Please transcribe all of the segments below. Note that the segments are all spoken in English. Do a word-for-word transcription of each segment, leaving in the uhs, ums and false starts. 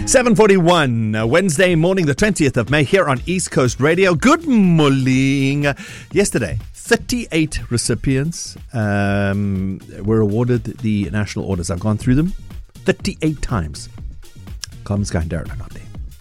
seven forty-one, uh, Wednesday morning, the twentieth of May, here on East Coast Radio. Good morning. Yesterday, thirty-eight recipients um, were awarded the national orders. I've gone through them thirty-eight times. Common Sky and Darren are not there.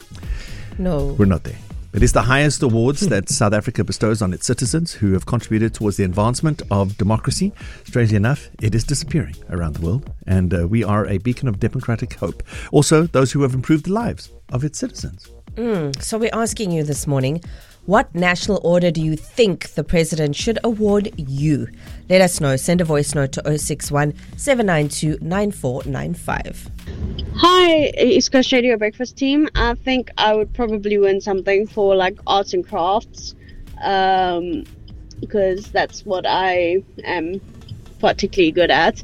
No. We're not there. It is the highest awards that South Africa bestows on its citizens who have contributed towards the advancement of democracy. Strangely enough, it is disappearing around the world, and uh, we are a beacon of democratic hope. Also, those who have improved the lives of its citizens. Mm, so we're asking you this morning, what national order do you think the president should award you? Let us know. Send a voice note to oh six one, seven nine two, nine four nine five. Hi, East Coast Radio Breakfast team. I think I would probably win something for like arts and crafts, um, because that's what I am particularly good at.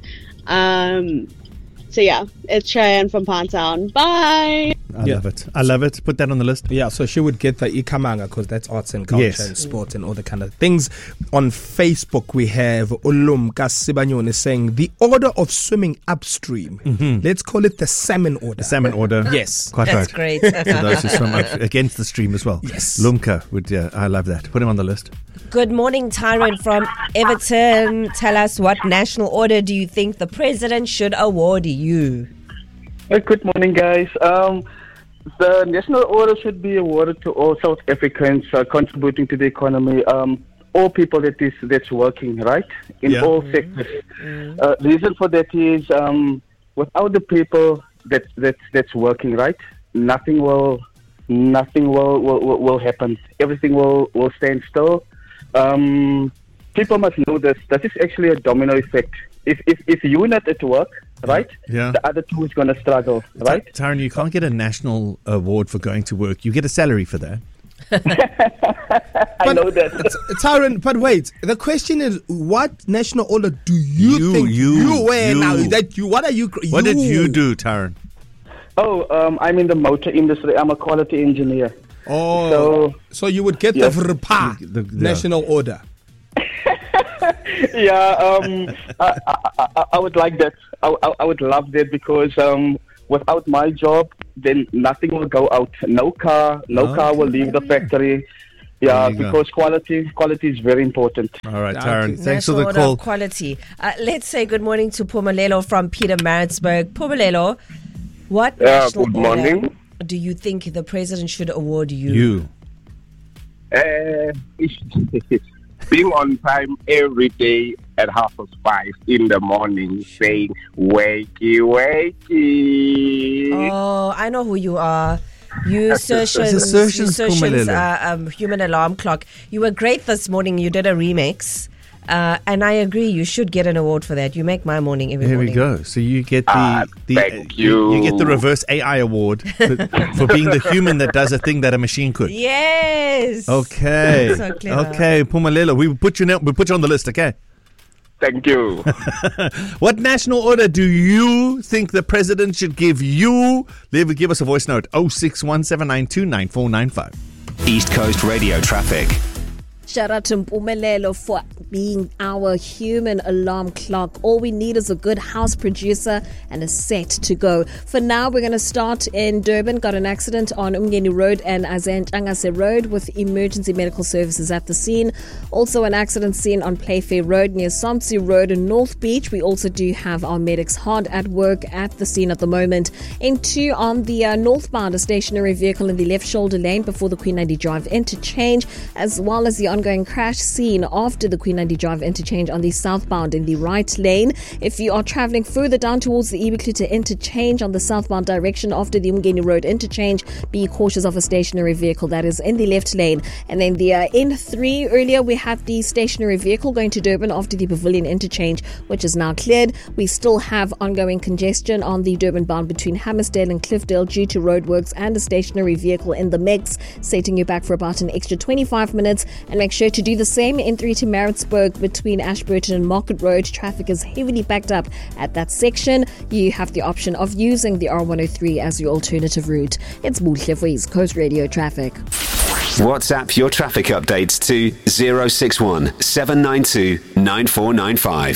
Um, so yeah, it's Cheyenne from Pinetown. Bye! I Yeah. love it. I love it. Put that on the list. Yeah, so she would get the Ikamanga because that's arts and culture Yes. and sport and all the kind of things. On Facebook, we have Ulum Kasibanyone saying the order of swimming upstream. Mm-hmm. Let's call it the salmon order. The salmon order. Yes. Quite That's right. great. For those who swim up against the stream as well. Yes. Lumka would, yeah, I love that. Put him on the list. Good morning, Tyrone from Everton. Tell us, what national order do you think the president should award you? Uh, Good morning, guys. Um, the national order should be awarded to all South Africans uh, contributing to the economy. Um, all people that is that's working, right, in Yeah. all sectors. Uh, reason for that is um, without the people that that that's working, right, nothing will nothing will will, will, will happen. Everything will, will stand still. Um, people must know this. That is actually a domino effect. If if if you're not at work, right, Yeah. the other two is going to struggle, right? Ty- Tyron, you can't get a national award for going to work. You get a salary for that. I know that. Tyron, but wait, the question is, what national order do you, You, think you, you wear you. now? Is that you? What are you? What did you do, Tyron? Oh, um, I'm in the motor industry. I'm a quality engineer. Oh, so, So- you would get Yes. the V R P A The- the- national order. Yeah, um, I, I, I, I would like that. I, I, I would love that because um, without my job, then nothing will go out. No car, no Okay. car will leave the factory. Yeah, There you go. because quality quality is very important. All right, Okay. Tyron. Thanks for National the order call. of quality. Uh, let's say good morning to Pumalelo from Peter Maritzburg. Pumalelo, what Yeah, national good order morning. do you think the president should award you? You. Uh, being on time every day at half past five in the morning, saying "wakey, wakey." Oh, I know who you are. You Surgeons, It's a Surgeons you Surgeons, Pumalelo. uh, um, Human Alarm Clock. You were great this morning. You did a remix. Uh, and I agree, you should get an award for that. You make my morning every There morning. we go. So you get the, Ah, the thank you. you. get the reverse A I award for, for being the human that does a thing that a machine could. Yes. Okay. So clever. Okay, Pumalelo, we will put you now, we'll put you on the list, okay? Thank you. What national order do you think the president should give you? Leave, give us a voice note, oh six one, seven nine two, nine four nine five. East Coast Radio traffic. Shout out to Mpumelelo for being our human alarm clock. All we need is a good house producer and a set to go. For now, we're going to start in Durban. Got an accident on Umgeni Road and Azantangase Road with emergency medical services at the scene. Also an accident scene on Playfair Road near Somtsi Road in North Beach. We also do have our medics hard at work at the scene at the moment. In two on the uh, northbound, a stationary vehicle in the left shoulder lane before the Queen Andy Drive interchange, as well as the ongoing crash scene after the Queen Andy Drive interchange on the southbound in the right lane. If you are travelling further down towards the Ibikluta interchange on the southbound direction after the Umgeni Road interchange, be cautious of a stationary vehicle that is in the left lane. And then the uh, N three, earlier we had the stationary vehicle going to Durban after the Pavilion interchange, which is now cleared. We still have ongoing congestion on the Durban bound between Hammersdale and Cliffdale due to roadworks and a stationary vehicle in the mix, setting you back for about an extra twenty-five minutes. And make sure to do the same N three to Maritzburg between Ashburton and Market Road. Traffic is heavily backed up at that section. You have the option of using the R one oh three as your alternative route. It's Buhle for East Coast Radio Traffic. WhatsApp your traffic updates to zero six one, seven nine two, nine four nine five.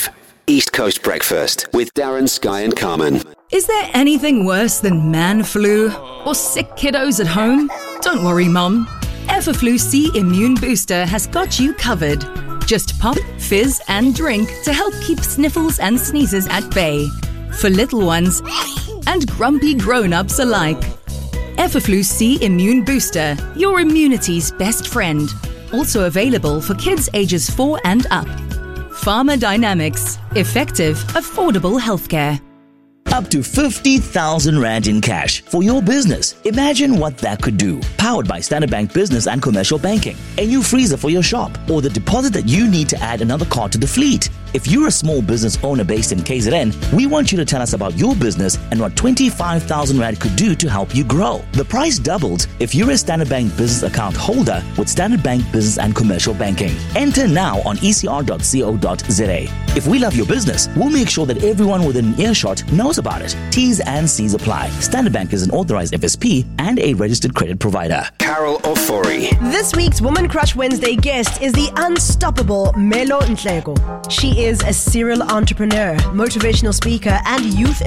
East Coast Breakfast with Darren, Sky and Carmen. Is there anything worse than man flu or sick kiddos at home? Don't worry, Mum. Everflu C Immune Booster has got you covered. Just pop, fizz and drink to help keep sniffles and sneezes at bay. For little ones and grumpy grown-ups alike. Everflu C Immune Booster, your immunity's best friend. Also available for kids ages four and up. Pharma Dynamics. Effective, affordable healthcare. Up to fifty thousand Rand in cash for your business. Imagine what that could do. Powered by Standard Bank Business and Commercial Banking. A new freezer for your shop or the deposit that you need to add another car to the fleet. If you're a small business owner based in K Z N, we want you to tell us about your business and what twenty-five thousand Rand could do to help you grow. The price doubled if you're a Standard Bank Business account holder with Standard Bank Business and Commercial Banking. Enter now on e c r dot co dot z a. If we love your business, we'll make sure that everyone within earshot knows about it. T's and C's apply. Standard Bank is an authorized F S P and a registered credit provider. Carol Ofori. This week's Woman Crush Wednesday guest is the unstoppable Melo Nhleko. She is a serial entrepreneur, motivational speaker, and youth